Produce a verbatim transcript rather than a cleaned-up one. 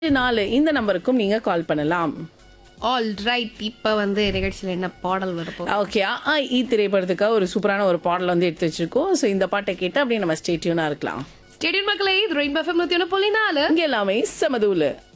நாலு இந்த நம்பருக்கும் நீங்க கால் பண்ணலாம். All right. இப்ப வந்து நிகழ்ச்சியில என்ன பாடல் வரப்போ? ஓகே. ஆ இ திரைப்படத்துக்காக ஒரு சூப்பரான ஒரு பாடல் வந்து எடுத்து வச்சிருக்கோம். ஸோ இந்த பாட்டை கேட்டு அப்படியே நம்ம ஸ்டே டியூனா இருக்கலாம். ஸ்டேடியம் மக்களே, இது ரெயின்போ எஃப்எம் நூத்தி ஒன்று புள்ளி நாலு. இங்க எல்லாமே சமதூல.